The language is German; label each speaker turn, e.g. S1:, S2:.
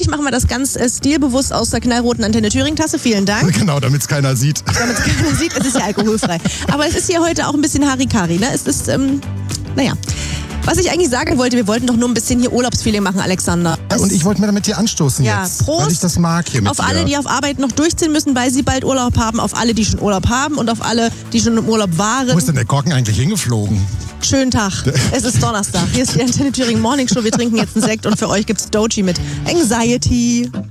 S1: machen wir das ganz stilbewusst aus der knallroten Antenne Thüringen-Tasse. Vielen Dank.
S2: Genau, damit es keiner sieht.
S1: Damit es keiner sieht, es ist ja alkoholfrei. Aber es ist hier heute auch ein bisschen Harikari, ne? Es ist, naja. Was ich eigentlich sagen wollte, wir wollten doch nur ein bisschen hier Urlaubsfeeling machen, Alexander.
S2: Ja, und ich wollte mir damit hier anstoßen jetzt.
S1: Prost.
S2: Weil ich das mag hier mit
S1: Auf alle, die auf Arbeit noch durchziehen müssen, weil sie bald Urlaub haben. Auf alle, die schon Urlaub haben und auf alle, die schon im Urlaub waren.
S2: Wo ist denn der Korken eigentlich hingeflogen?
S1: Schönen Tag. Es ist Donnerstag. Hier ist die Antenne Thüringen Morning Show. Wir trinken jetzt einen Sekt und für euch gibt's Doji mit Anxiety.